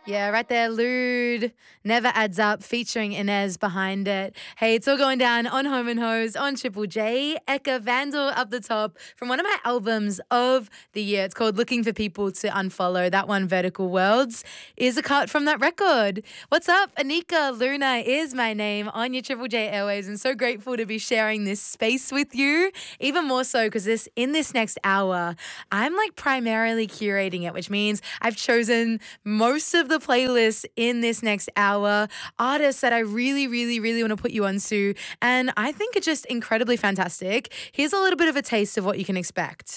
Yeah, right there, Lude. Never Adds Up, featuring Inez behind it. Hey, it's all going down on Home and Hose on Triple J. Eka Vandal up the top from one of my albums of the year. It's called Looking for People to Unfollow. That one, Vertical Worlds, is a cut from that record. What's up? Anika Luna is my name on your Triple J Airways, and so grateful to be sharing this space with you. Even more so because in this next hour, I'm like primarily curating it, which means I've chosen most of the playlists in this next hour, artists that I really, really, really want to put you onto, and I think are just incredibly fantastic. Here's a little bit of a taste of what you can expect.